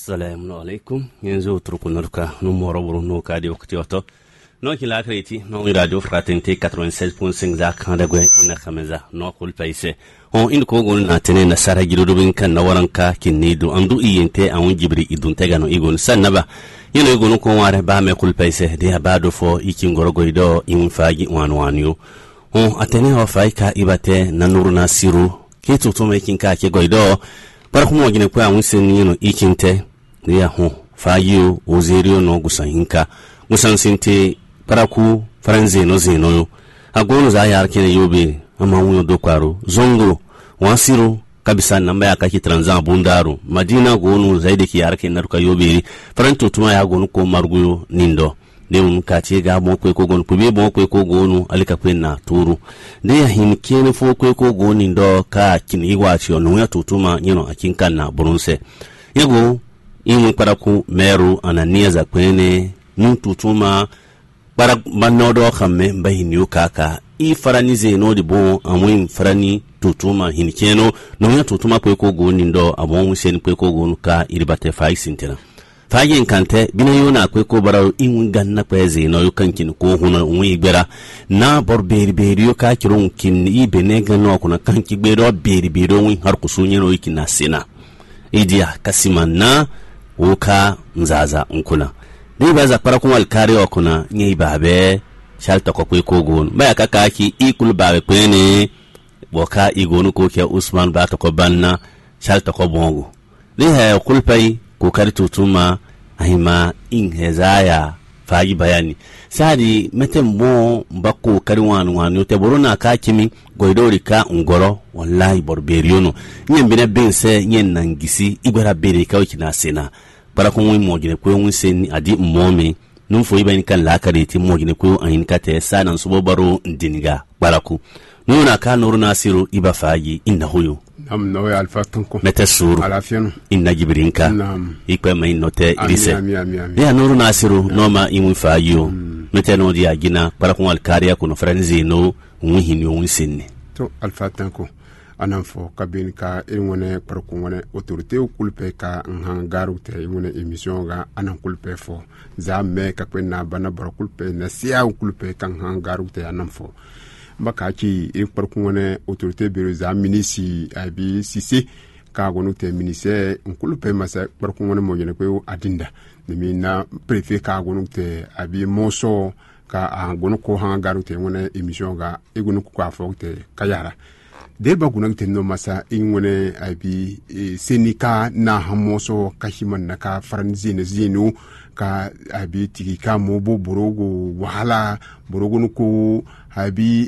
Assalamu alaikum. Yanzu turkunarka numero Bruno Kadi wakati wato. No kila kreti no radio fraternité 96.5 za kan da gwe na kameza no kul paise. On in ko gon na tene na sara gido dubin kan na waranka kinnido andu iyente an jibri idun tega no igon sanaba. Yeno igon ko ware ba me kul paise de abado fo ikin gorogoido in fagi wanwanyo. On atene wa faika ibate na nuru na siru ke tutume kinka ke goido. Para kuma gine kwa unsen yino ikinte ya ho fayo ozerio no gusanhinka gusansinte para ku franze no zeno agono za yar kene yobe ama unyo dokwaro zongo wasiro kabisa namba ya kaki transa bundaro madina gonu zaidi ki yar kene ruka yobe franto tuma ya gonu ko marguyo nindo de un kati ga mo ko gonu pube mo ko gonu alika kwenna turu de ya hin kene fo ko gonu ndo ka kini igwachi ono ya tutuma nyino akinkan na burunse yego imu para ku meru anania za kwene nututuma para manodo khamme bahini kaka i faranize no di bon amwin farani tutuma hinikeno no ya tutuma ko gonu ndo abon sen ko gonu ka iribate fai sintina fayin kante bina yona akwai ko bararo in ganna kweze no yukankin ko huna unwi gbera na bor beri yo ka kirun kin i bene ganno kuna kanki gbero beri wi har kusunye no ikina sina idia kasimanna woka nzaza nkuna ni baza para kuma alkari okuna nyei babe shalta ko ko gon baya kakaki ikul babe kwene boka igonu ko ke Usman ba to ko banna shalta ko bongo ni ha kulpai kokari tutuma ahima in hezaya faji bayani sadi metembo mbako kari wanu te borona ka kimi goidori ka ngoro wallahi borberiono nyembina bense nyen nangisi igwara bere ka wikina sena para ko wi mogine ko won sen adi momi num fo ibani kan la kareti mogine ko ayin kate sanan subo baro ndinga baraku nuna ka nuru nasiru iba faji inna huyo nam no ya alfatanko metasuru alafiano inna jibrinka nam ikwe mai note irise ami ya nuru nasiru noma imu fayo metano dia gina para ko alkaria kuno franzi no unhini unsinne to alfatanko ananfo kabin ka irwone par ko wone autorité kulpe ka hangaru te wone émission ga anan kulpe fo za me ka kwenna bana bar kulpe na siya kulpe kan hangaru te ananfo mbaka ki par ko wone autorité bureau za minisi abi sisi ka gonu te ministère kulpe masa par ko wone mo yene ko adinda ni na préfet ka gonu te abi moso ka gonu ko hangaru te wone émission ga egonu ko afo te kayara derba guna tenno masa ingone abi senika na hamoso kashiman naka faranzine zinu ka abi tigika mobo borogo wahala borogo nuko abi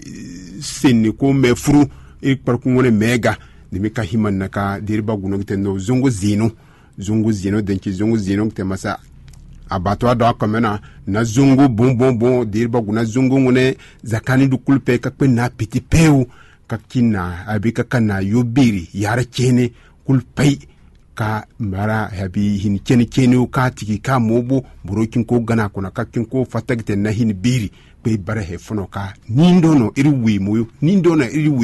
seniko mefru parku ngone mega demi kahiman naka derba guna tenno zongo zino denki zongo zino te masa abatwa do akamena na zongo bon derba guna zongo ngone zakani du kulpe ka na petit peu kakina abika kana yobiri yara kene kulpai ka mara habi hin kene ka tiki ka mobo burokin ko gana kuna kakin ko fatagte na hin biri be bara he fono ka nindono iri wimu nindono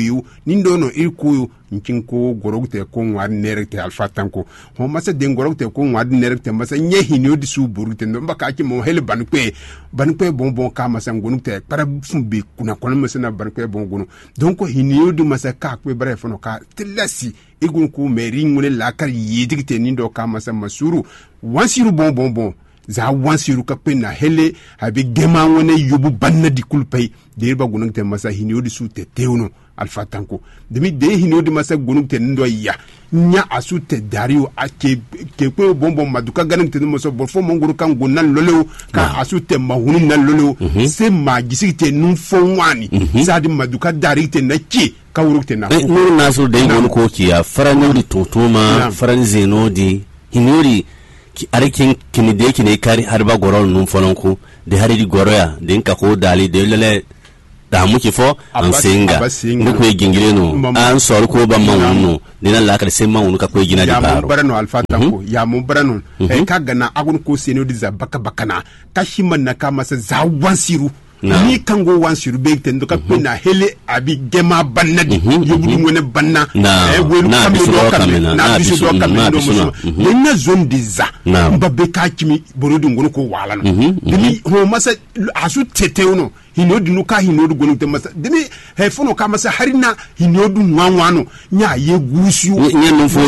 iri ko nkin ko gorogte ko ngwar nerekte alfatanko ho masa den gorogte ko ngwar nerekte masa nyehi ni odi su burute ndo mbaka ki mo hele banpe bonbon ka masa ngonukte para fumbi kuna kono masa na banpe bongono donc hini odi masa ka ko bare fono ka tilasi igun ko meri ngule la kar yidigte nindo ka masa masuru wansiru bonbon za wansiru ka pena hele habi gema wone yubu banna di kulpai derba gunukte masa hini odi su teteuno alfatanko demi de hino de masa gonukte ndo ya nya asute dario ake ko bonbon maduka ganukte no so borfo monguru kan gonan lolo ka asute mahunu na lolo se magisite num fonwani sadi maduka darite na ki kawrukte na nuru nasu de gon ko kiya farano di totoma faranzeno di hinori ki arikin kinide kine kari harba goron num fononko de haridi goroya de nka ko dali de lele da muke fo an singa ko gingire no an sor ko ban mawunu dina la kar sai mawunu ka ko gina di baro ya barano alfatanko ya mu barano ka gana agun ko seno di zabaka bakana ka himan na ka masa zawan siru ni kango wan surbe tendo ka pena hele abi gema banna di yobudu ngone banna welu kamino na bisu do kamino muso na zone diza mbabbe ka kimi borodu ngono ko wala no demi ho masa asu teteuno hinodu nuka hinodu gonu te masa demi he fono ka masa harina hinodu nwanwano nya ye gusu nya no fo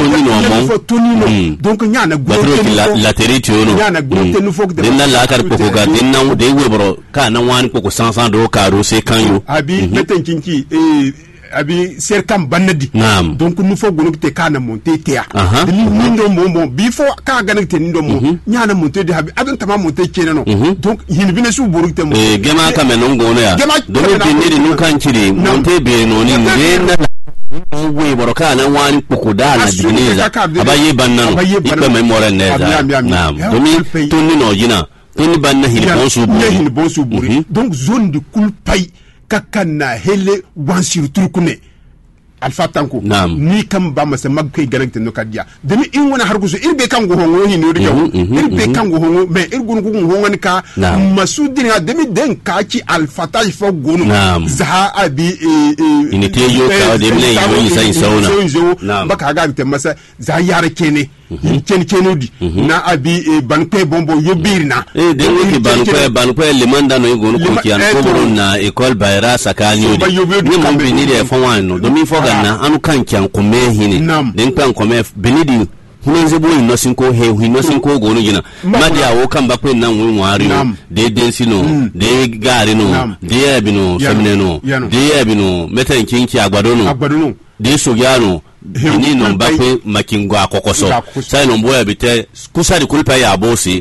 tonino donc nya na la territoire nya na grote no fok de la kar ko ga dinna de webro ka na wani ko sansan do karo se kanyo abi beten kinki abi serkam banadi donc nous faut gonu te kana monter tea de nindo mo bifo ka ganak te nindo mo nyana monter de habi adon tama monter kene no donc hin bine su boru te mo gema ka menon gono ya do be ni nu kan chiri monter be no ni ngena we boroka na wani pokoda na dineza abaye banna no ipe memore neza domi tonni no jina tonni banna hin bonsu buri donc zone de kulpai kakana hele wansir turkune alfa tanko ni kam ba masa magkay garanti no kadiya demi in wona har kuso irbe kan go hongo hin no diga irbe kan go hongo me irgun go hongo ni ka masudina demi den ka ci alfa taj fo gonu za abi inite yo ka de me yo sai sauna baka ga te masa za yare kene kene di na abi banpe bombo yobirna de ni banpe le manda no gonu ko ki an ko na école bayra sakani ni mo bini de fo wan no domi fo ganna anu kan kyan ko me hini den kan ko me benidi hunenze bo ino sinko he hino sinko gonu gina madi awo kan bakwe nan wi wari de densino de gari no de abino feminino de abino meten kinki agbado no de sogyano ni no bakwe makingo akokoso sai no boya bite kusari kulpa ya bosi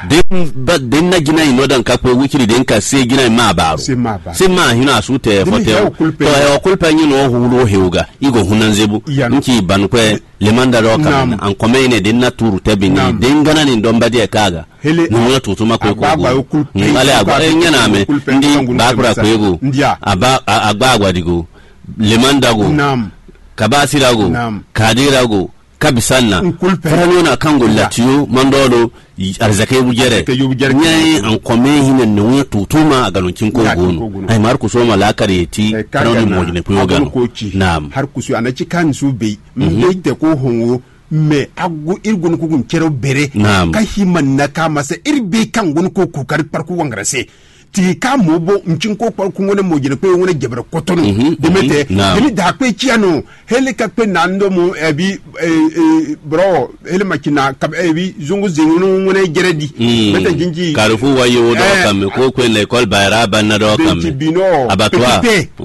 de na gina ino dan kakwe wikiri den ka se gina ma baro se ma hina asute fotel to e kulpa ni no hulu heuga igo hunanzebu nki banukwe lemanda roka an komene den na turu tabini den gana ni ndomba de kaga no na tutuma ko ngale agwa nyana me ndi bakura ko ego agba digo lemanda go kabasirago kadirago kabisanna faranona kango latiyo mandolo arzake bujere nyai an kome hina no tutuma aganon kinko gonu ay marku so malakare ti karon mo ne puyoga nam har kusu anachi kan su be mbete ko hongo me agu irgun ko gun kero bere ka himan na ka masa irbe kan gun ko kar parku wangrase ti ka mobo ncin ko par ku ngone mo jine ko ngone jebra kotono de mete ni da ko chiano hele ka pe nando mo ebi bro hele makina ka ebi zungu zingunu ngone jeredi mete jinji karufu wayo do kam ko ko le école bayra banna do kam abatwa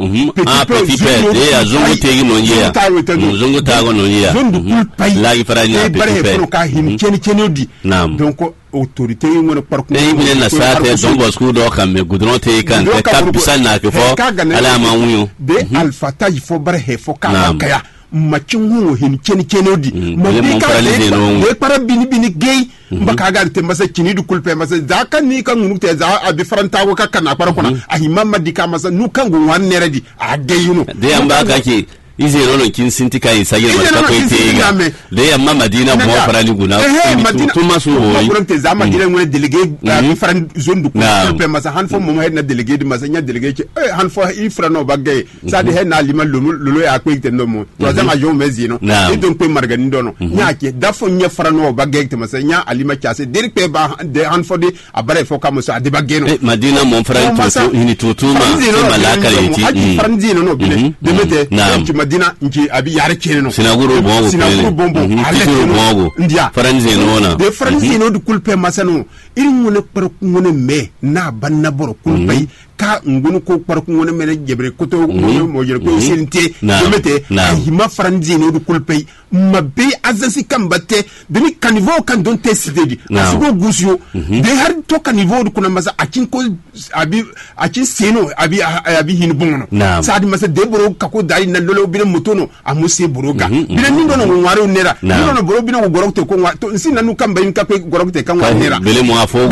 petit pe de azungu tegi no ngia zungu tago no ngia la ifranya petit pe ka hin cheni odi donc autorité ngone par ku ngone na sate don bosku do kam me gudron te kan te kapisa na ke fo ala ma wuyo de alpha taj fo bar he fo ka kaya machingu hin cheni odi mabika de para bini gay mbaka ga te masa chini du kulpe masa zaka ni kan ngunu te za abi faranta ko kana para kona ahi mamma dika masa nu kan gu wan neredi a gayuno de amba ka ke ize rono kin sinti kai sayir ma ko tega de yamma madina mo farani guna tuma so hoyi ko te zama dire ngone délégué mi faran zone du ko pe masa han fo mo na délégué di masa nya délégué ci han fo i frano bagay sa de he na lima lolo ya ko te no mo to zama jo mezi no e don ko margani dono nya ke da fo nya frano bagay te masa nya alima kiase dir pe ba de han fo de abare fo kam so ade bagay no madina mo faran to hini tutuma malaka yiti faran zino no bile de mete madina nki abi yare kene no sinaguru bombo ndia faranze no na de faranze no du kulpe masano irin wona par ngone me na banna boro kulpe ka ngunu ko par ngone me jebre koto ngone mo jere ko sinte demete hima faranze no du kulpe mabbe azasi kambate demi kanivo kan don testedi asigo gusyo de har to kanivo du kuna masa akin ko abi akin seno abi hin bunno sadi masa de boro kako dai na lolo bi motono amuse boroga bina nindo no ngwaro nera nindo no boro bina go gorokte ko to nsi nanu kamba in ka pe gorokte kan wa nera bele mo afo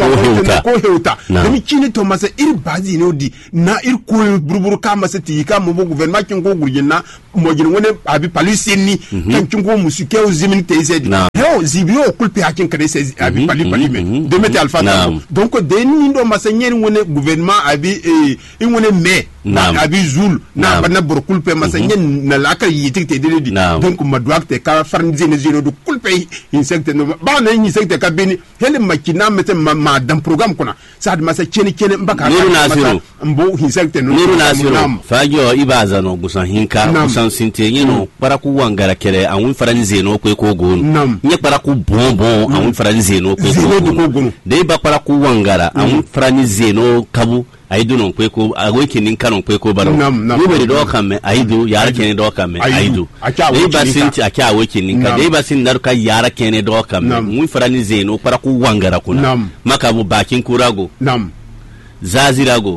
ko heuta demi chini to masa ir bazi no di na ir ko buruburu ka masa ti ka mo gouvernement kin go gurjina mo jin wona abi police ni kan kin go musike o zimin te zedi zibio kulpe hakin kare se abi pali me de mete alpha tanko donc de ni ndo masanyer wone gouvernement abi in wone me abi zul na bana bor kulpe masanyer na laka yiti te de donc ma doakte ka farnzi ne zino do kulpe insecte no ba na insecte ka beni hele makina mete ma dan programme kuna sa masa chene mbaka mbo insecte no niru nasiro fagio ibaza no gusan hinka gusan sinte yino para ku wangara kere anwi faranze no kwe ko gonu nye para ku bonbon anwi faranze no kwe ko gonu de ba para ku wangara anwi faranze no kabu aidu no kwe ko agoki ninka no kwe ko baro ni be do kame aidu yara kene do kame aidu de ba sinti akya agoki ninka de ba sin naruka yara kene do kame mwi faranze no para ku wangara kuna makabu bakin kurago zazirago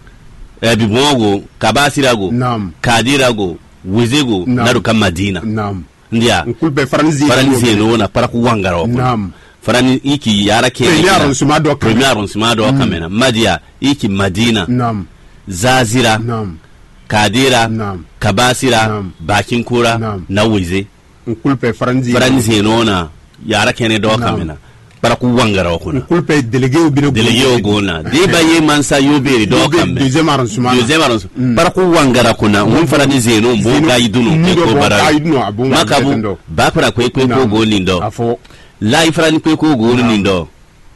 bibongo kabasirago kadirago wezego naruka madina ndia kulbe faranzi no na para ku wangara ko farani iki yara ke premier onsumado kamena madia iki madina zazira kadira kabasira bakin kura na weze kulbe faranzi no na yara kene do kamena para ku wangara ko na kulpe délégué o gona de ba ye mansa yoberi do kambe deuxième arrondissement para ku wangara ko na won fara ni zeno mbo ga idunu ko bara makabu ba para ko go lindo la ifara ni ko go lindo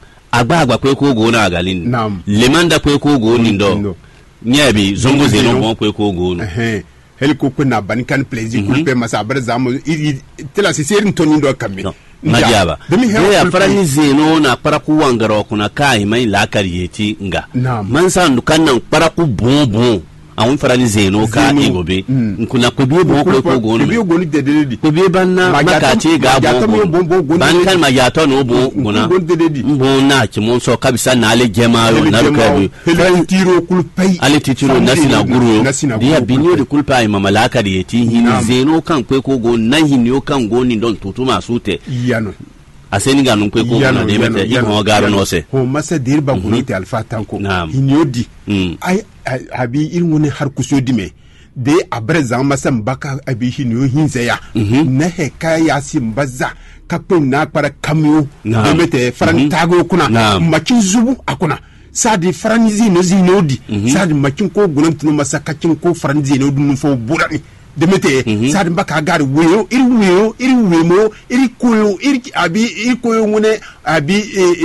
agba ko go na agalin lemanda ko go lindo nyabi zongo zeno bon ko go no heli ko na banikan plaisir kulpe masa bar zamu tela siserin tonindo kambe majaba ya farani zeno na para ku wangara kuna kai mai lakari yeti nga mansa ndukan nan para ku bonbon awun farani zeno ka igobe kuna ko biye bon ko gonu biye gonu dededi ko biye banna makace ga bon ban kan majato no bon gona bon na ki mon so kabisa na ale jemayo na rukabi farani tiro kulpai ale tiro nasina guru dia binyo de kulpai mama lakari yeti hin zeno kan ko gonu na hinyo kan goni don tutuma sute yano aseni ga nunpe ko na de mete iko garo no se ho masa dirba gunite alfa tanko hinyodi ai abi irngone har kusodi me de abre zan masa mbaka abi hinyo hinzeya na he kaya simbaza kakpe na para kamyo de mete farantago kuna makin zubu akuna sadi faranzi no zinodi sadi makin ko gunantu masa kakin ko faranzi no dun fo burani demete sadi mbaka gari weyo iri wemo iri koyo iri abi iri koyo ngone abi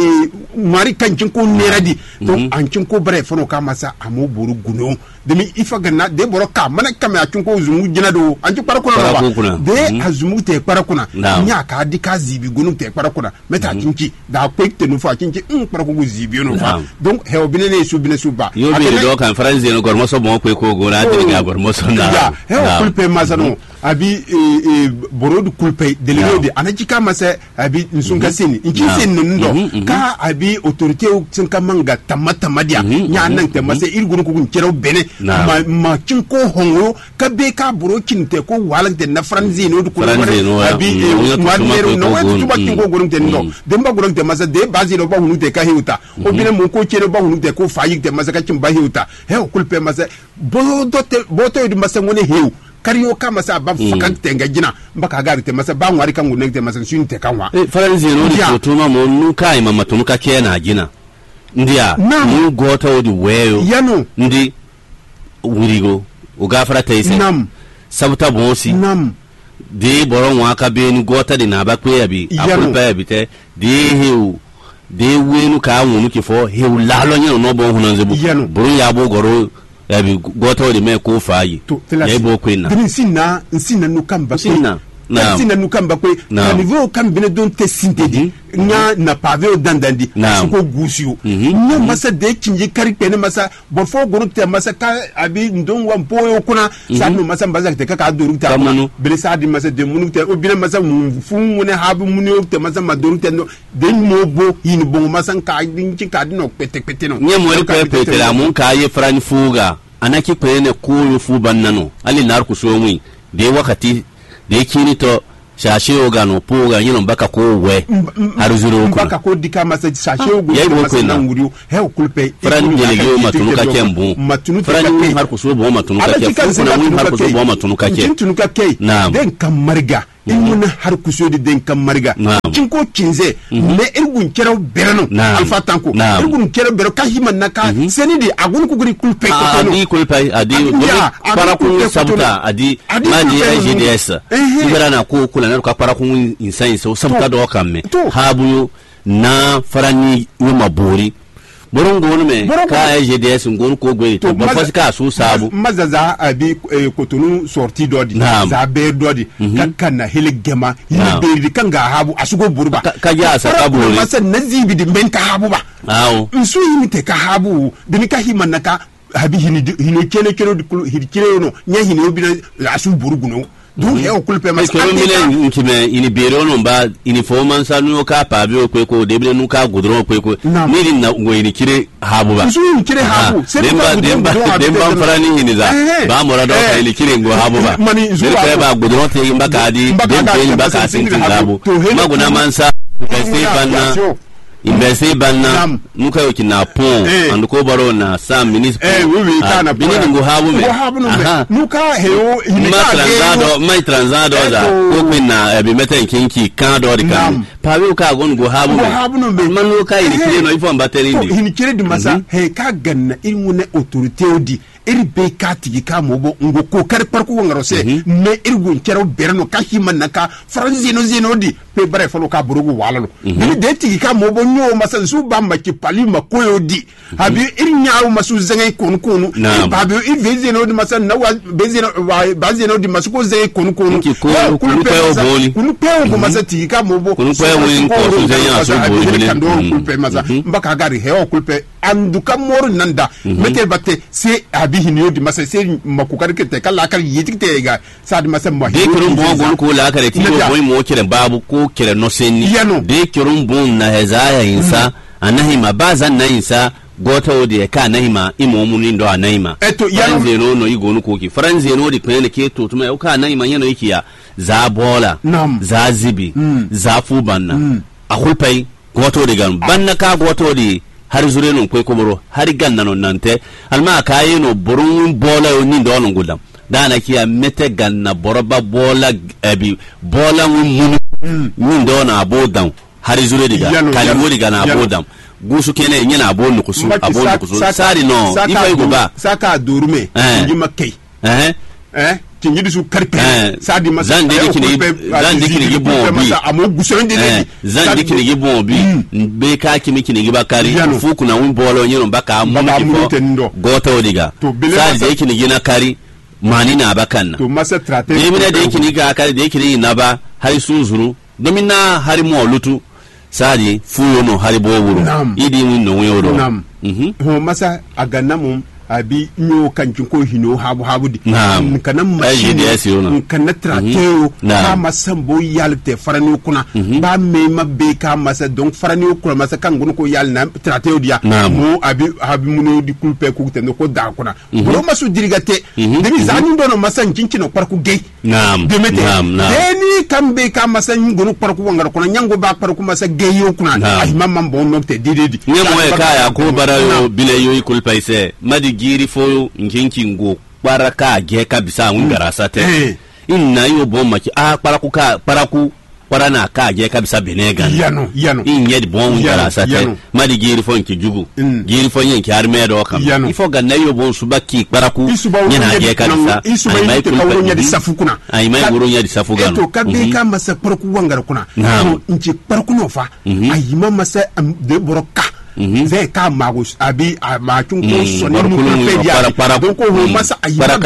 mari kancin ko neradi donc ancin ko bare fono ka masa amo boru guno demi ifaga na de boro ka mana kame acin ko zumu jina do ancin para kuna de azumu te para kuna nya ka di ka zibi gunu te para kuna meta cinci da kwekte no fa cinci para ko zibi no fa donc he obine ne su bine su ba yo be do kan france no gormo so mo ko gona de ga gormo so na kulpe masano abi borodu kulpe délégué de anajika masa abi nsunka seni inkin ndo ka abi autorité tsinka manga tamata madia nya nan te masa irgunu ko kero bene ma cinko hongo ka be ka boro kinte ko walante na franzi no ko abi wadero no wetu tuba kingo gorunte ndo demba gorunte masa de bazi no ba hunute ka hiuta o bine mo ko kero ba hunute ko fayite masa ka cimba hiuta he kulpe masa boto du masa ngone hiu kariyo kama sa ba fakante nga jina mbaka gari te masa ba ngwari kangu nekte masa sunte kanwa faranzi no ni tuma mo nuka ima matunuka kena jina ndia mu gota odi weyo yano ndi wirigo ugafara taise sabuta bonsi de boron waka be ni gota de na ba kwe abi akulpa abi te de heu de wenu ka wonu ki fo heu lalo nyano no bon hunanze bu burun ya bo goro yabi gota de me ko fayi ya bo kwena nsina no kamba sina no kamba kwe na niveau kam bene don te sintedi nya na pave dandandi suko gusio nya masa de kinji kari pene masa bo fo gonu te masa ka abi ndon wa mpoyo kuna sa no masa mbaza te ka doru ta bele sa di masa de munu te obine masa fu ngone habu munu te masa madoru te no de mo bo yin bon masa ka dinki ka dino pete no nya mo ri pete la mun ka ye fran fuga anaki pene ko yo fu bannano ali nar ku so mu de wakati de kini to shashe ogano poga yino mbaka ko we haruzuro ko mbaka ko dika masa shashe ogano masa nanguriyo he kulpe fran delege matunuka kembu fran har ko so bo matunuka ke kuna mun har ko so bo matunuka ke tunuka ke den kamarga imuna har kusodi den kam mariga cinko cinze me irgun kero berano alfa tanko irgun kero bero ka himanna ka senidi agun ku guri kulpe ko adi kulpe adi para ku sabta adi maji AGDS ibara na ko kula na ka para ku insan so sabta do kamme habu na farani yuma bori boron gonu me ka AGDS ngonu ko gwe to ba fasika su sabu mazaza abi kotunu sorti dodi za be dodi kakana hele gema yile be kanga habu asugo burba ka ja sa kaburi masa nazibi di men ka habu ba aw nsu yimite ka habu de ka himanaka habi hini kele kele no nya hini obina asu buruguno donc e o kulpe mas ko mile nkime ini bere ono ba ini foman sanu ka pa bi o kweko de bile nu ka godron kweko ni na ngo ini kire habu ba su ini kire habu demba farani ini za ba mora do ka ini kire ngo habu ba de ka ba godron te imba ka di dembe ba ka sintin habu maguna mansa investi banna nuka yoki na pon anduko baro na sam municipal oui kana bini ngo habu me nuka heo mai transado za ko kwina bi meten kinki kan do dikan pa wi ka gon go habu me man nuka iri kire no ifo mbateri ndi hini kire di masa he ka ganna irwune autorité odi iri be ka tigi ka mobo ngo ko kar parku ngaro se me irgun kero berno ka himanna ka zeno di pe bare falo ka burugu walalo ni de tigi ka mobo nyo masa su bamba ki palima koyo di habi irnyaaw masu zengay konu babi ivezeno di masa na wa bezeno di masu ko zengay konu kunu pe ko masa tigi ka mobo kunu pe win ko su zengay asu boli kando kulpe masa mbaka gari heo kulpe anduka mor nanda mete batte se abi hinyo di masa se makukari kete kala kar yitikte ga sa di masa mo de kurun bon ko la kare ti ko mo kire babu ko kire no senni de kurun bon na hezaya insa anahima bazan na insa gota odi ka anahima imo muni ndo anahima eto yano zeno no igonu koki franze no di pene ke to tuma o ka anahima yano yikiya za bola za zibi za fubanna akulpai gota odi gan banna ka gota odi har zure non koy koboro har ganna non nante alma kayi no borun bola yo ni ndo non gudam dana kiya mete ganna boroba bola ebi bola mun ni ndo na abodan har zure diga kalimo diga na abodan gusu kene nyina abonu kusu sari no ifa yugo saka durume njima kay kinyi su karpe sadi masa zan dikini gibon bi amo gusoron de zan dikini gibon bi be ka kimi kini gibakari fuku na win bolo nyino baka amu gota odiga sadi dikini gina kari mani na bakanna to masa trate ne mina dikini ga kari dikini na ba hari sunzuru domina hari mo lutu sadi fuyo no hari bo wuro idi win no wuro ho masa aganamu abi nyo kankin ko hino habu di kana machine kana trateo ka masambo yalte farani kuna ba me mabbe ka masa donc farani kuna masa kan gun ko yal na trateo dia mo abi muno di kulpe ku tendo ko da kuna bro masu dirigate demi zani dono masa kinkino parku gay demete deni kambe ka masa ngunu parku wangar kuna nyango ba parku masa gayo kuna ay mamam bon nokte didedi nyamo e kaya ko barayo bile yo kulpe ise madi giri fo nkinki ngo paraka ge kabisa ngara sate inna yo bon maki paraku parana ka ge kabisa benega yano inye di bon ngara sate madi giri fo nki jugu giri fo nki arme do kam ifo ganna yo bon subaki paraku nyana ge kabisa ay mai ko nya di safukuna ay mai goro nya di safuga to kabe ka masa paraku wangara kuna nki paraku no fa ay masa de boroka zai ka magus abi ma tun ko soni mu pedia donc ko masa ayira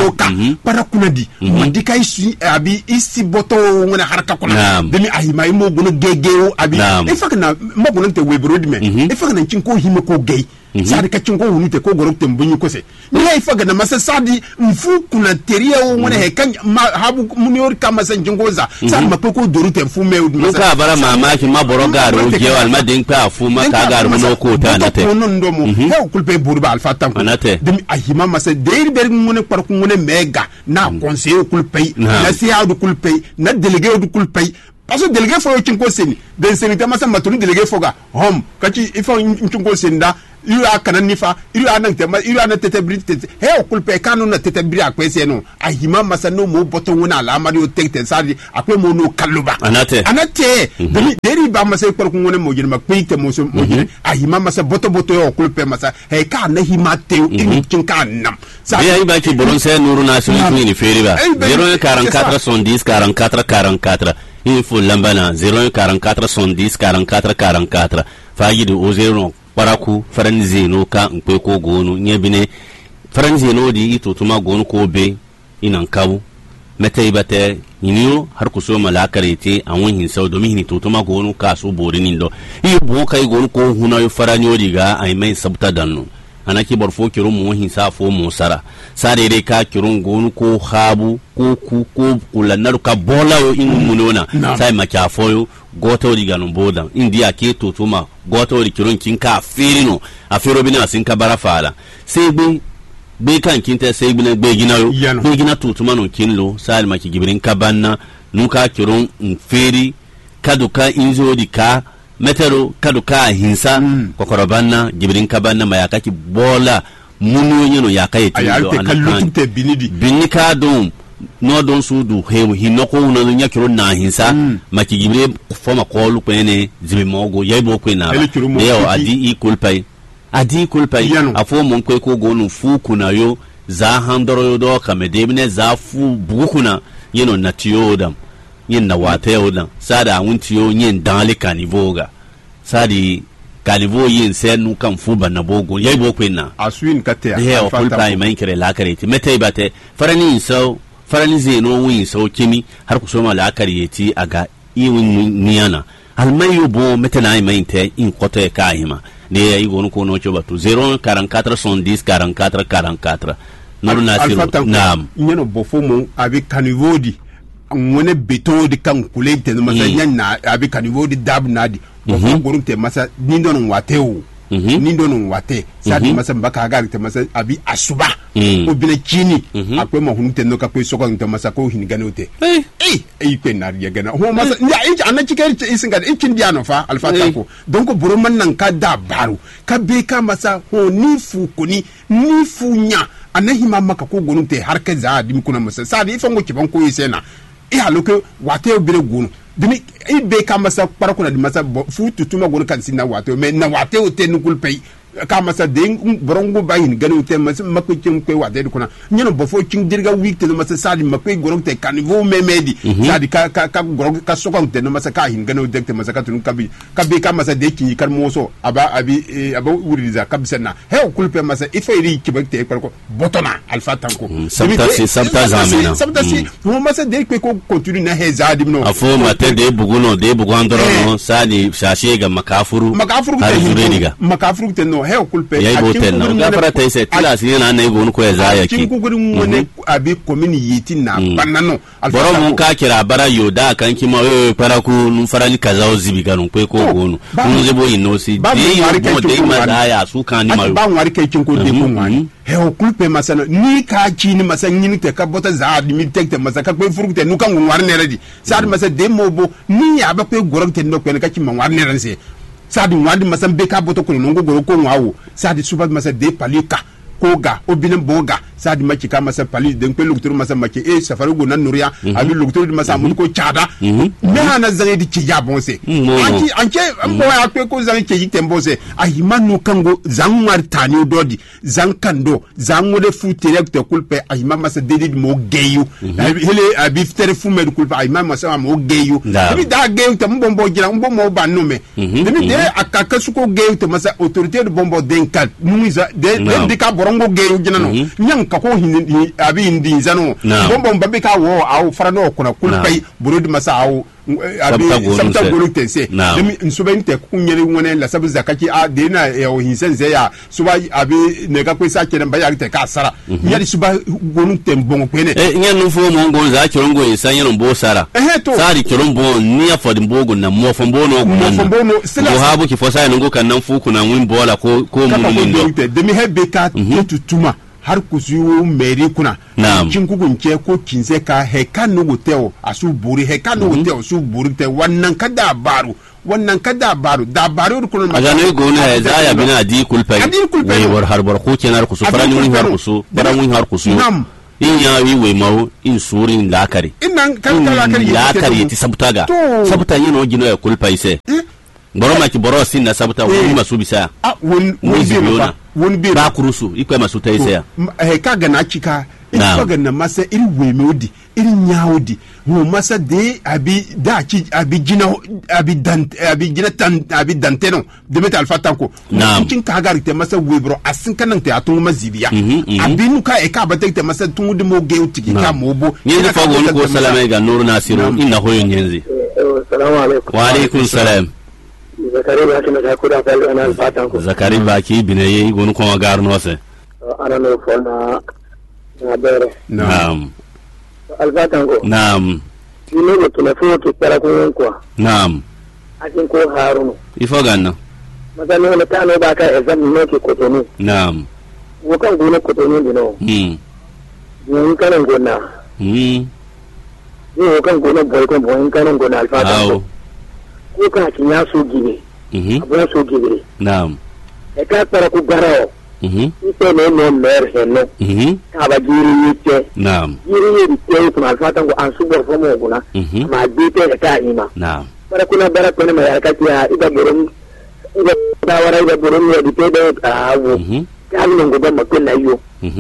para kuna di mandi kai su abi isi boto ngona haraka kuna demi ayima mo gono gegeo abi ifakna mo gono te webro di me ifakna cin ko hime ko gei sadi ka cin ko hunite ko goro te mbunyi ko se ni ifakna masa sadi mfu kuna teria ngona he kan habu munior kama san jingoza sadi ma ko doru te mfu me masa ka bara mama ki ma borogaro gewal ma den pa fu ma ka garu no ko ta na te ndo mo he kulpe burba alfa tan ko demi ayima masa deir ber ngone par ko ngone mega na conseiller kulpe na siadu kulpe na délégué du kulpe parce que délégué fo chinko seni den seni ta masa maturi délégué foga hom kachi ifo chinko senda iru akana nifa iru anantema iru anatebri tete he okulpe kanu na tetebri akwese no ahima masa no mo boto wona ala amari o tekte sadi akwe mo no kaluba anate deri ba masa ko ko ngone mo jini makpite mo so mo jini ahima masa boto yo okulpe masa he ka na hima te in kinka nam sa ya iba ki boron se nuru na so ni feri ba 044 70 44 44 il faut lambana 044 70 44 44 fayidu o 0 paraku faranzi no ka nkwe ko gonu nyebine faranzi no di itotuma gonu ko be inan kawu mete ibate inio har ku so malakarete anwon hin sau domin hin totuma gonu ka so borin ndo i bo kai gonu ko huna yo faranyo diga ai mai sabta danno anaki barfo kirun mu hin sa fo mu sara sare dai ka kirun gonu ko habu ko kulanar ka bola yo in munona sai makafoyo goto diga no boda india ke totuma goto di kirun kin ka firino a firo bina sin ka barafala sai be kan kinta sai bina be gina totuma no kinlo sai maki gibrin ka banna nuka kirun feri kaduka inzo di ka metero kaduka hinsa kokorobanna gibrin ka banna mayaka ki bola munu yeno yakaye tindo anakante binni ka dum no don sudu hewu hinoko una nya kiro na hinsa maki gibre foma kolu pene zibe mogo yaibo ko na yo adi kulpai afo mon ko gonu fuku na yo za handoro yo do kamedebne za fu bukuna yeno natiyo dam yin na wata yau dan sada wuntiyo yin dan kanivoga sadi kalivo yin sai nu kan fu ban na bogo yayi boko na aswin kate ya full time mai kire la kare ti mete bate farani zeno win so kimi har ku so ma la kare yeti aga iwin niyana almayo bo mete na mai te in koto e kaima ne yayi gonu ko no choba to 044 70 44 44 nuru nasiru naam nyeno bofo mo abi kanivodi ngone beto di kan kulete no masa nyanna abi kanivodi dab nadi bofo gorun te masa nindon wateo nindon wate sadi masa mbaka gari te masa abi asuba o bine chini akwe ma hunte no ka kwe soko te masa ko hiniganote pe na ya gana ho masa ya ana chikeri isinga inchin diano fa alfata ko donc boroman nan ka da baru ka be ka masa ho ni fu koni ni fu nya anahima maka ko gonu te harka za dim kuna masa sadi ifango kiban ko yisena haloke wate bire gonu dini be ka masa parakuna di masa fu tutuma gonu kan sinna wate me na wate o te nukul pay ka masa de borongo bayin ganu te masa makko cim ko wate di kuna nyeno bofo cing dirga week te masa sadi makko gorong te kanivo memedi sadi ka gorong ka sokon te masa ka hin ganu dekte masa ka tun kabi ka masa de kinyi kar moso aba wuriza kabsena he kulpe masa ifo iri kibakte ko botona alfa tanko sabta zamena mo masa de ko continue na he zadi no afo mate de buguno de bugandoro no sadi shashe ga makafuru te no he kulpe yayi boten no gafara tay se tila sinina na gonu ko zaya ki kin gurin wone abi komini yiti na banano boro mun ka kira bara yoda kan ki ma para ku nun farali kaza o zibi ganun ko gonu mun zebo inosi de ma daya su kan ni ma ba wari kai kin ko de ko wani he kulpe masana ni ka ci ni masa nyini te ka bota za di mi tekte masa ka ko furukte nu kan war ne redi sa masa de mobo ni ya ba ko gorogte no ko ka ci ma war ne ranse sadi wadi masa beka boto ko nongo goro ko wawo sadi suba masa de palika koga obinen boga sadi maki ka masa pali den ko luktur masa maki safari go nan nuriya abi luktur masa mun ko chada me hana zangi di ci jabonse anke ambo ya ko zangi ci yikte mbose ahimanu kango zangwar tani dodi zankando zangode futere te kulpe ahima masa dedi mo geyu hele abi fitere fume du kulpe ahima masa mo geyu bi da geyu te mbombo jira mbombo ba nome demi de akaka suko geyu te masa autorité de bombo denkat nuiza de ka borongo geyu jina no nyang ka ko hin abi hindi zano bombo mbabe ka wo aw farano kuna kulpe burudi masa aw abi sabta golu tense demi nsuba inte kunyere ngone la sabu zakaki a de na o hinsenze ya suba abi ne ka ko sa kene baya te ka sara nyari suba golu tembongo kwene nyanu fo mo ngo za kirongo insanya no bo sara sari kirombo ni afodi mbogo na mofo mbono go habu ki fosa ngo kan nan fuku na win bola ko mo ndo demi hebe ka tutuma har kusu meri kuna cin kugunce ko kinse ka heka nugu teo asu buri heka nugu teo su buri te wannan ka dabaru kuna aga ne gona za ya bina di kulpai wai war harbar ko kenar kusu farani mun har kusu baran har kusu in ya yi wai mawo in surin lakari innan kan lakari ti sabutaga sabuta yin o gino ya kulpai se boro ma ki boro sin na sabuta wani masu bisa won bi ba kurusu ikwe masu ta isa ka ga na cika ina ga na masa iri wemodi iri nyaodi mo masa de abi da ci abi jina abi danteno de meta alfa tanko kin ka ga rite masa webro asin kanan te atun mazibiya abi nu ka ka ba te masa tun de mo ge utiki ka mo bo ni da fa gon ko salama ga nur nasiru inna hoyo nyenzi assalamu alaikum wa alaikum salam zakari ba ki na ko da fal ana alfa tanko zakari ba ki binaye gon ko gar no se ana no fona na bere naam alfa tanko naam ni ne to na fo to para ko kwa naam akin ko harunu ifo ganna madano na tano ba ka exam no ke kotonu naam wo kan gona kotonu dino ni kanan gona ni wo kan gona boy kanan gona alfa tanko ko ka kinya so gibe abun so gibe naam e ka para ku garao ite ne no mer henno ka ba jiri yite naam jiri yite to alfa tanko an subar fo mo guna ma dite ka ima naam para kuna bara kone ma ya katia ida borom ida dawara ida borom ya dite da awu ka ni ngo ba makon na yo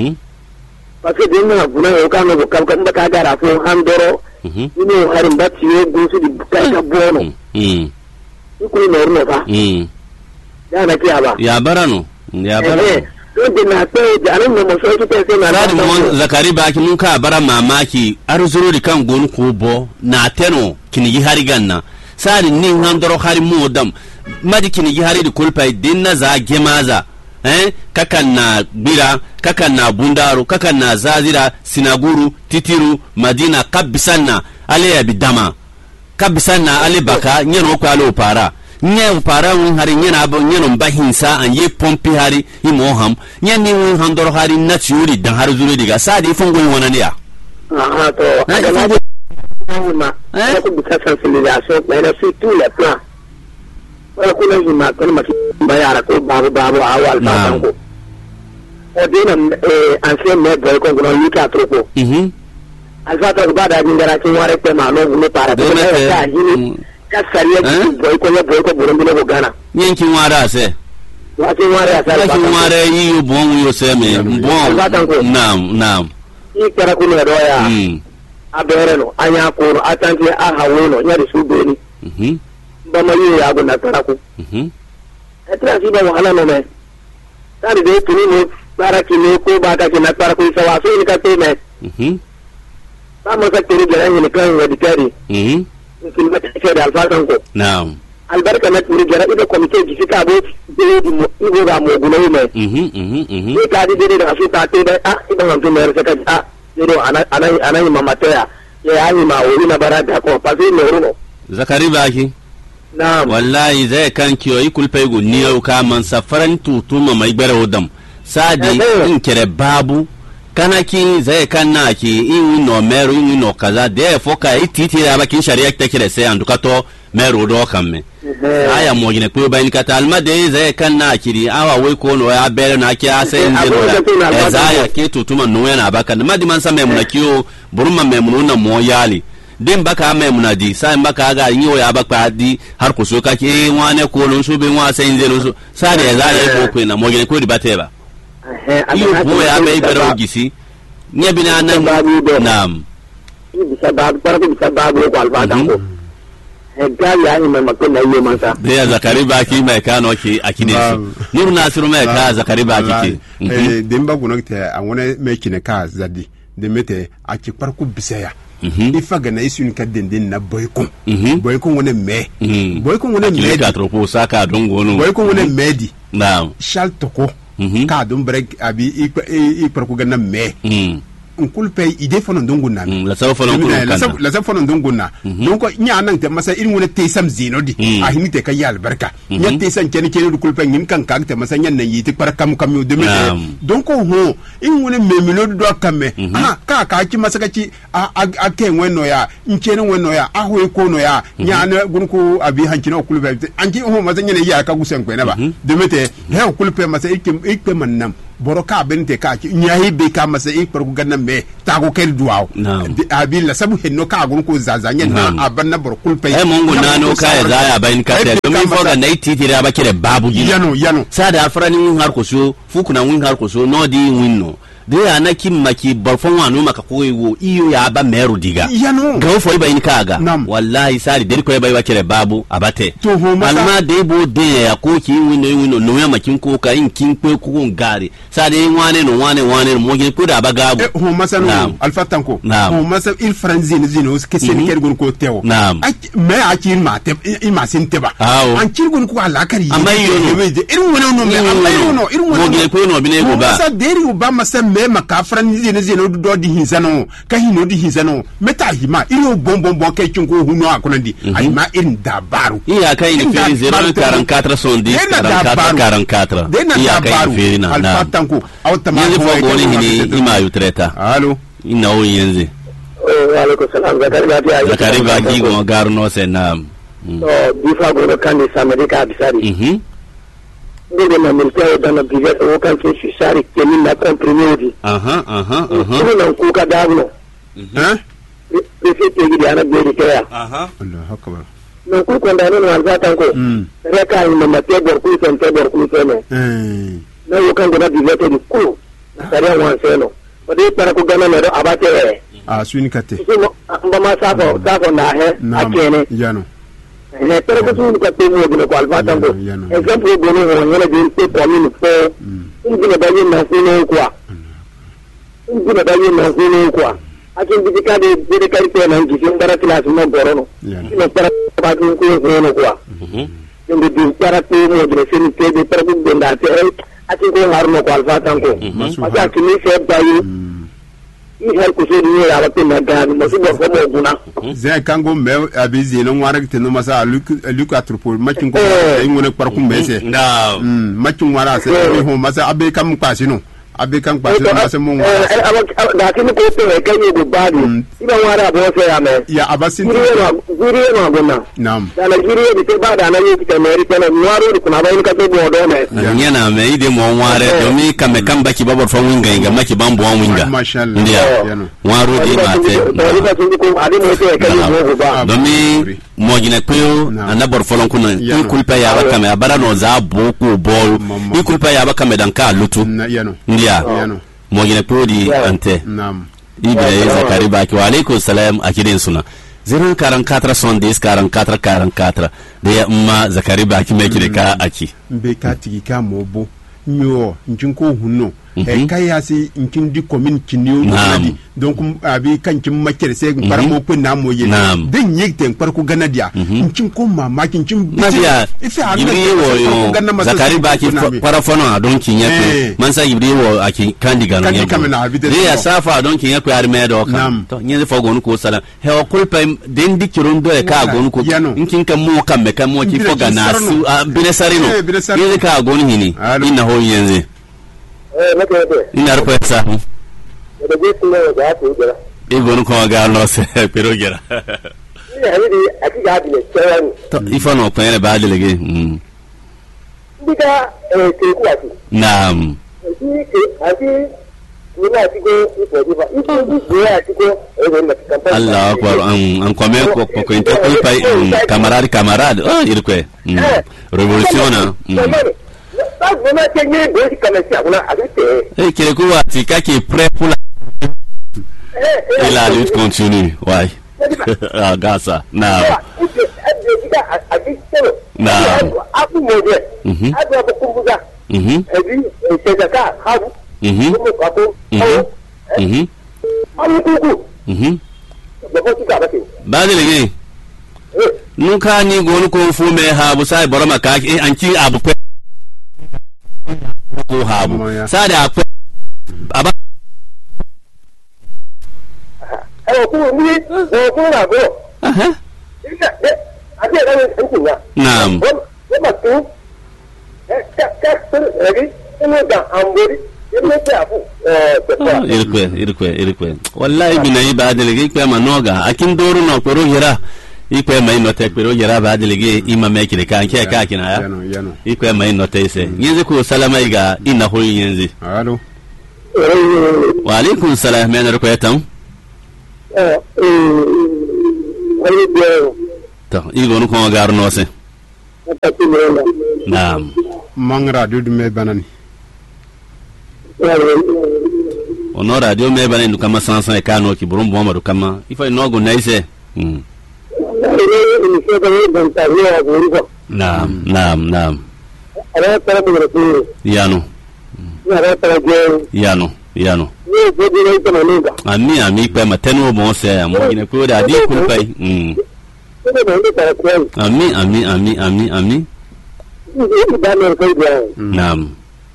parce que dinga buna yo ka no ka ba ka gara fo handoro ino harin ba tiyo gusu di ka bono ikuli no runo fa ya na kiya ba ya barano ya barano don na sai da anan mo so ki sai na sadi mon zakari ba ki mun ka bara mamaki arzuro di kan gonu ko bo na teno kinigi hari ganna sadi ni handoro hari modam madi kinigi hari di kulpai dinna za gemaza kakan na bira kakan na bundaro kakan na zazira sinaguru titiru madina kabisanna ale ya bidama kabisanna ale baka nyeno ko alo para nye para un hari nyena abo nyeno bahinsa an ye pompi hari imoham nyeni un handoro hari naturi dan har zuri diga sadi fongo wona ne ya aha to aga na ma ko bisa sensibilisation mais sur tous les plans wala ko na hima ko ma bayara ko babu awal fa tanko o dina ancien maire de ko ngona yuka tropo alfa ta ba da ngara kin ware pe ma no ne para ko ka hini ka sariya boy ko boron bino gana nyenkin wara se wa kin ware asa kin ware yi bon yo se me bon naam i kara ko ne doya abere no anya ko atanti a hawo no nya de su beni bama yi ya gona tarako etra si ba wala no me tari de tuni ne para ki ne ko ba ka ki na tarako isa wa so ni ka te me ba mo ka tere jara ni kan wa dikari kin ba ta da alfa tanko naam albarka na turi jara ida komite ji fika bo de mo ibo ga mo gulo me ni ka di de da su ta te da ida ngam to mer ka a do ana mamata ya yi ma wuri na bara da ko pa sai ne runo zakari baki na'am wallahi zai kan kiyo yi kulpai go niyo ka man safaran tutu ma mai bare odam sadi in kere babu kana ki zai kan na ki in no meru in no kaza de foka ititi da bakin sharia ta kire sai an dukato meru do kamme aya mo gine ko bayin kata alma de zai kan na kiri awa wai ko no ya bere na ki ase in de zaya ke tutu man no yana baka madi man sa memuna kiyo buruma memuna mo yali din baka memuna di sai baka ga yiwo ya baka di har ku so kake wane ko lon so be wa sai in zelo so sai da zaya ko na mo gine ko di bateba iyo ko ya bai baro gisi nye bina nan naam bisa babu para bisa babu ko alfa dango ga ya ni mai makon na yi masa da ya zakari baki mai kano ki akine shi nur nasiru mai ka zakari baki ke den ba guno te a wona me kine ka zadi de mete a ki parku bisaya ifa ga na isu ka denden na boyko wona me boyko wona me ka tropo saka dongo no boyko wona medi naam shal toko ka dum brek abi i parku ga na me nkulpe ide fono ndunguna la saw fono la saw fono ndunguna donc nya nan te masa irin wona te sam zino di a hinite ka yal barka nya te san kene du kulpe ngin kan ka te masa nya nan yiti par kam de me donc ho in wona memino do kamme ka ci masa ka ci a ke wenno ya nkene wenno ya a ho ko no ya nya na gun ko abi hankino kulpe anki ho masa nya ya ka gusen ko na ba de mete he kulpe masa ikpe manam boroka bente ka nyahi be ka masa ikper ku ganna me ta ko kel duaw abi la sabu henno ka gun ko zaza nya na abanna bor kulpe mongo nano ka ya za ya bayin ka te mi fo ga nei titi ra ba kire babu gi yano sada afrani har ko so fukuna win har ko so no di winno de ana maki barfon wanu maka koyo iyo ya ba meru diga ga fo iba in kaga wallahi sari de ko iba kire babu abate alma de bo de ya ko ki wino no ya makin ko ka in kin ko ku ngari sari wane mo ge ko da bagabu ho masano alfatan ko ho masa il franzine zino ke sen ker gun ko tewo me a kin ma te i ma sin teba an kin gun ko ala kari amma yo irin wono no me amma yo no irin wono mo ge ko no bine ko ba masa deri u ba masa me maka fran zino do di hinzano ka hino di hinzano meta hima iro bon ke chunko huno akonandi ayima in dabaru iya kai ni feri 044 sondi 44 iya kai ni feri na alfatanku awtama yanzu fo goni hini ima yutreta allo ina o yanzu wa alaikum salam zakari ba gi go garno se na bifa go kan ni samadika bisari ndege na militaire dans la brigade au kan ke shisari kemin na comprimé di na ku ka davno prefet gi ana be di kaya Allah akbar na ku ko ndano na alzatan ko reka ni mate bor ku ne na yo kan na brigade di ku na sare wan seno ode para ku gana na abate suini kate mba ma safo na he akene yano ne pero ko sun ka te mo de ko alfatan ko exemple go no ngana de te ko min fo ngina da yin na sino kwa akin bi ka de ka te na ngi sin bara class mo gorono ina para ba ko no kwa inde di para te mo de sin te de para ko nda te akin ko harno ko alfatan ko asa kini se bayi ihar ko se ni ya ba na ga mo si bo mo guna ze kango me abizi no ngwara te no masa luku atropol machin ko ay ngone par ku mese machin wara se ho masa abe kam pasino abe kan pasino masa mo da kini ko te ka ni go badi iba wara bo se ya me ya abasin guri no gona nam da na guri bi te bada na ni te meri te na nwaro di kuna bayin ka te bo do me nyana me ide mo nware do mi kame kan baki babor fa winga maki bambo wan winga mashallah nwaro di ma te do mi mo gina ko anabor folon kuna in kulpa ya ba kame abara no za boku bol in kulpa ya ba kame dan ka lutu ndia mo gina ko di ante ibe zakari baki wa alaikum salam akidin suna 044 da ya umma zakari baki me kide ka aki mbe ka tigi ka mobo nyo njinko hunno kaya si nkin di commune kinyo nadi donc abi kankin makere se paramo ko na moye den yekten parko ganadia nkin ko mama kinkin nadia ibriwo zakari baki parafono don kinya ko mansa ibriwo aki kandiga no ne ya safa don kinya ko arme do kan to nyen fo gonu ko sala he o kulpa den dikiron do e ka gonu ko nkin kan mo kan me kan mo ki fo ganasu binesarino ne ka gonu hini inna ho yenze ina rufe sa igonu ko ga no se pero gera to ifano ko ene ba delege bida ke kuati naam Allah akbar an kome ko inte ko pai camarade irkwe revolution kile kuwa tikaki prêt pour la lutte continue ouais Gaza now badele nuka ni gonu ko fu me ha bu sai boroma ka anki abu ko habu sada aba نعم irkwe wallahi binayi ba delege kwa manoga akin doru no pero hira ikwe mai note pero hira ba delege ima meki de kan ke ka kina ya ikwe mai note se yenze ko salama iga ina hoyi yenze alo wa alaikum salam men ro ko tam to igo no ko gar no se naam mang radio du me banani ono radio me banani du kama sansan e kano ki burum bomba du kama ifa nogo naise naam naam naam yano yano yano ami ami pe matenu mo se mo gine ko da di ku pai ami ami ami ami ami naam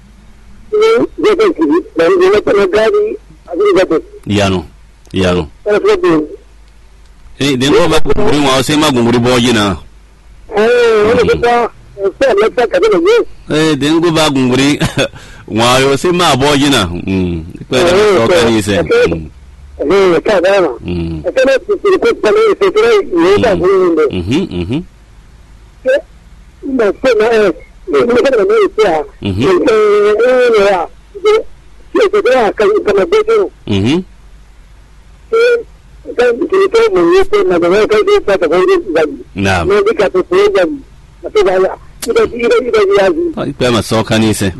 yano yano dengo ba guri wa se ma guri boji na dengo ba guri wa yo se ma boji na ko da to kani se Pema soka nise.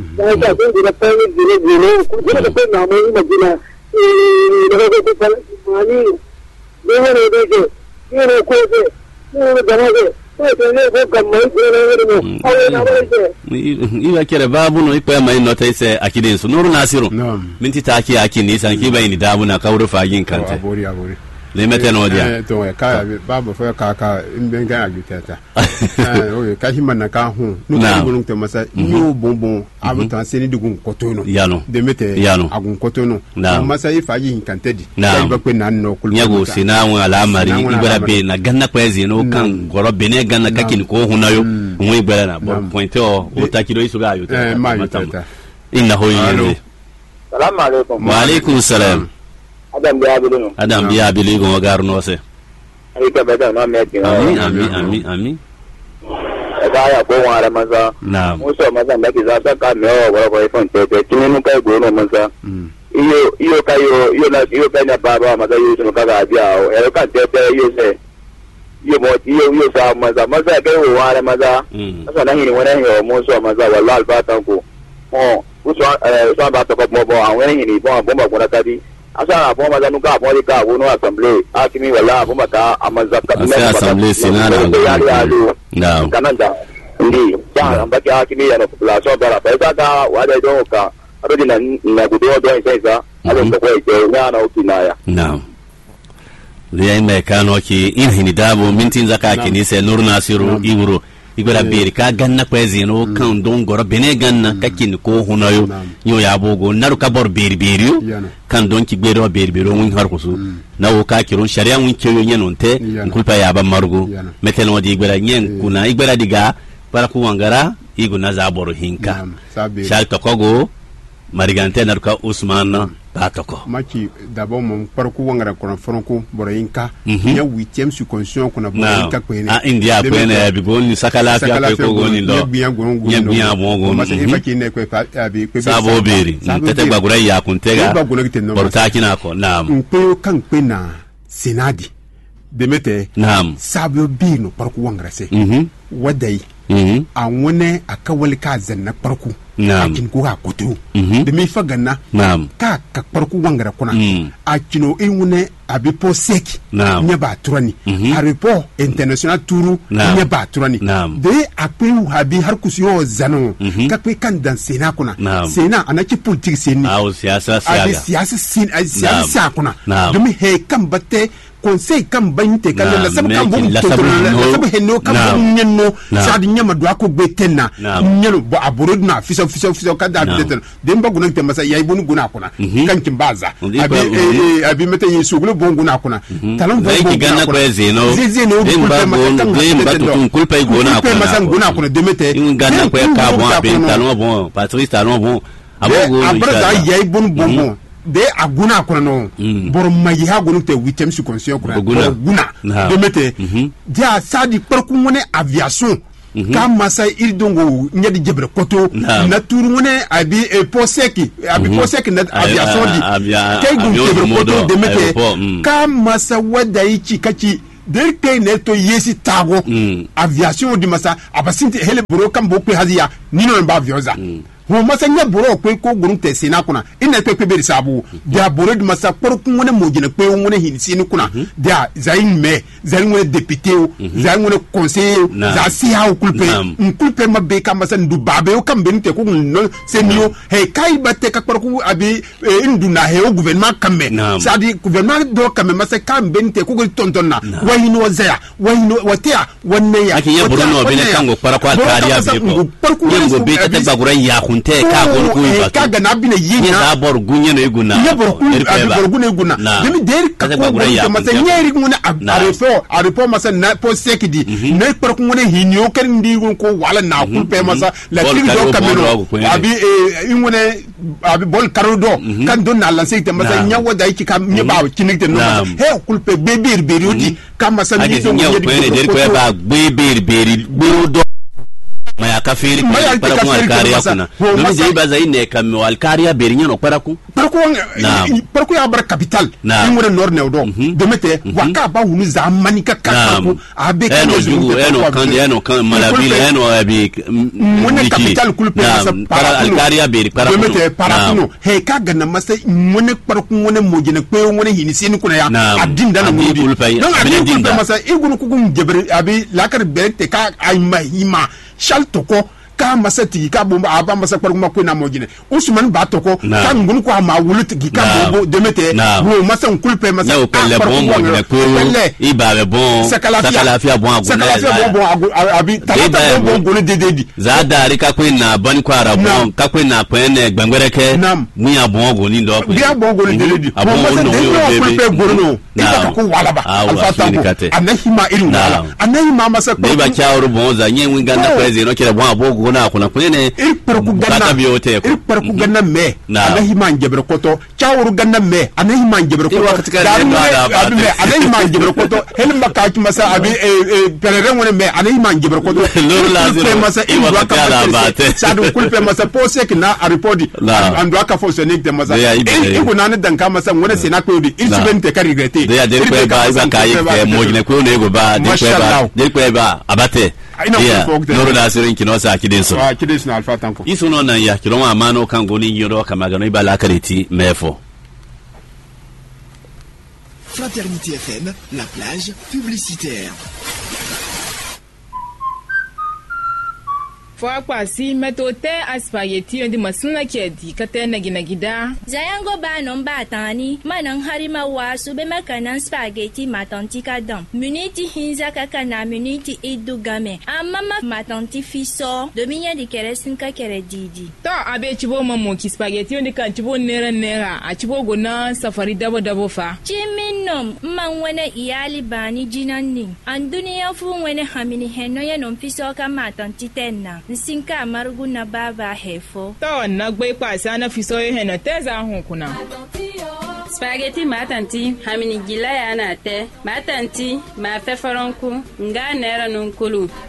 Iba kere babu no ipa mai nota ise akidin su nuru nasiru minti taki akini san ki bai ni dabu na kauru fagin kante abori le mete no dia to ka babu fa ka imben ga agutata o ka himana ka hu no ko gunun te masa yo bonbon abutan seni dugun kotono yano de mete agun kotono masa ifagin kante di ba pe nan no kul nyago sina wa alamari ibara be na ganna kwezi no kan goro bene ganna kakin ko hunayo mo ibara na bo pointe o takido isuga ayo inna hoyi salamu alaikum wa alaikum salam Adam biya bilu go garu no se ai ka bada no me ami da ya ko wa maza na muso maza da ki za ta ka me o go ifon te kini mu kai go no maza iyo kai na baba maza iyo no ka ga biya o e ka te iyo se iyo sa maza kai wo wa maza asa na hini wona yo muso maza wallahi albatan ko uso ba ta ko mo bo awon hini bo ba ko na tadi asa bo maza nuka bo ri ka wo no assembly akimi wala bo maka amaza ka na assembly sinara na kananda ndi ya ambaki akimi ya no population bara pesa ka wale do ka arodi na gudo do isa alo ko je na ukinaya na le me kano ki in hinidabo mintin zaka kini se nur nasiru ibro igora beri ka ganna kwezi no kan don goro bene ganna kakin ko hunayo nyo ya bogo naru ka bor beri kan don ki gbero beri won har kusu na wo ka kirun sharia won keyo nyen te kulpa ya ba margo metel no di gbera nyen kuna igbera diga para ku wangara igu na za boro hinka sha to kogo marigante naru ka usman batoko maki d'abord mon parcours wangara kono franco boroyinka ya 8e circoncision kuna boroyinka kwene india kwene bi goni sakala fi ko goni do bien gongo ma se faki ne ko abi ko sabo beri tete bagura ya kuntega bortaki na ko naam ko kan kwena senadi demete naam sabo bino parcours wangara se wadai a wone akawali ka zanna parcours akin ko ha kotu de mi faganna ka parku wangara kuna akino enwune abi po seki nya ba turani aripo international turu nya ba turani de akwe habi har kusiyo zano ka kwe kan dan sena kuna sena anaki politique seni au siyasa sin kuna de mi he kan batte conseil kam bante kan la sabu kan bon to la sabu henno kan bon nyenno sadi nyama do ko betenna nyelo bo aburudna fiso ka da betenna dem ba gunan te masa yayi bonu guna kuna kan kin baza abi meta yesu gulo bon guna kuna talon ba bon ganna ko zeno dem ba bon kulpa guna kuna masa guna kuna demete ganna ko ka bon abi talon bon patrice talon bon abrada yayi bonu bon de aguna kuna no bor magi ha gonu te 8e circoncision kuna guna demete dia sadi parku mone aviation ka masa irdongo nyadi jebre koto na turu mone abi poseki na aviation di kay gun jebre koto demete ka masa wada ichi kachi der kay neto yesi tago aviation di masa abasinti hele boro kam bo pe haziya nino ba avioza wo masa nya boro ko ko gurun te sina kuna ina pe be sabu da boro di masa porku ngone mojina pe ngone hinsini kuna da zain ngone député o zain ngone conseiller za si ha kulpe mabbe kam masa ndu babe o kam benite ko no senio he kai batte ka porku abi induna he o gouvernement kamme sadi gouvernement do kamme masa kam benite ko tonton na wayino zaya wayino watia wanne ya ake ya boro no bene kango para kwa kariya be be ka ta bagura ya te ka gor ku ba ka ga na bina yinya ya bor gunye no iguna ya bor gunye iguna demi der ka ko masa nyeri ngune arefo masa na po sekidi ne par ko ngune hinyo kan ndi ko wala na ku pe masa la tri do kamero abi ngune abi bol karodo kan don na lanse te masa nyawo da iki kam nyeba kinigte no he kulpe bebir berioti kam masa ni to ngedi ko ba bebir do maya kafiri para ku alkaria kuna no je baza ine kam alkaria berinya no para ku ya bar capital ngure nord ne do demete waka ba hunu za manika kakaku abe eno kan malabile eno abi mone capital kulpe para alkaria beri para demete para kuno he kaga na masa mone para ku mone mojine pe mone hinisini kuna ya adinda na mudi donc adinda kulpe masa igunu ku jebere abi lakar berete ka ay mahima shal toko ka masa tigi ka bomba aba masa paruma ko na mojine usman ba toko ka ngun ko ma wulu tigi ka bombo demete wo masa kulpe masa pele bombo ne ko iba bon sakalafia bon abi talata bombo ne dededi za dari ka ko na ban ko ara bon ka ko na pene gbangwereke mu ya bon go ni ndo bi bon go ne dededi wo masa de kulpe gorno iba ko wala ba alfata anahima irin wala anahima masa ko ba chauru bon za nyen nganda president no kire bon abogo na kuna kunene parku ganna me anahi man jebre koto chawru ganna me anahi man jebre koto anahi man jebre koto hel makaki masa abi perere ngone me anahi man jebre koto lazima masa indwa ka sadu kulpe masa posek na aripodi andwa ka fonctionner de masa iko nane danka masa ngone sena ko di insubente ka regrete de ko ba iba kai ke mojine ko ne go ba de ko ba abate noro la sirin kino sa kidin so kidin na alfa tanko isuno na ya kilo ma mano kan goni yoro kama gano ibala kareti mefo Fraternité FM, la plage publicitaire. Fwa kwasi metote aspaghetti ndi masuna kedi katena ginagida zayango ba non batani manan harima wasu be makanan spaghetti matanti kadam muniti hinza kakana muniti idugame amma matanti fiso dominya di keresin ka kere didi to abe chibo mamo ki spaghetti ndi kan chibo nera a chibo gona safari dabo fa chiminom man wene iyali bani jinanni an duniya fu wene hamini henno ya non fiso ka matanti tenna nsinka margu na baba hefo to na gbe kwasa na fiso heno teza hu kuna spaghetti matanti hamini gila ya na te matanti ma fefaronku nga nera nunkulu